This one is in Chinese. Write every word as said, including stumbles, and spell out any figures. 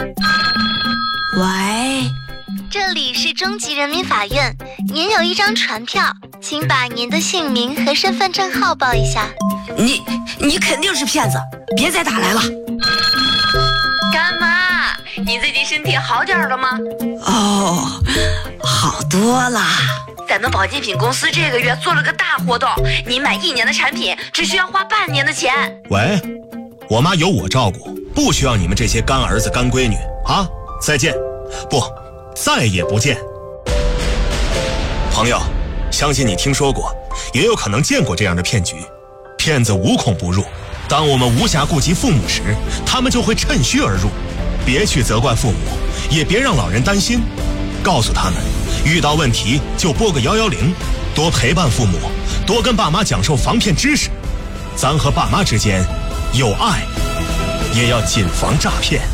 喂， 这里是中级人民法院，您有一张传票，请把您的姓名和身份证号报一下。 你你肯定是骗子，别再打来了。 干妈，你最近身体好点了吗？ 哦，好多了。 咱们保健品公司这个月做了个大活动，你买一年的产品只需要花半年的钱。 喂，我妈有我照顾，不需要你们这些干儿子干闺女啊！再见，不，再也不见。朋友，相信你听说过，也有可能见过这样的骗局。骗子无孔不入，当我们无暇顾及父母时，他们就会趁虚而入。别去责怪父母，也别让老人担心，告诉他们遇到问题就拨个幺幺零，多陪伴父母，多跟爸妈讲授防骗知识。咱和爸妈之间有爱，也要谨防诈骗。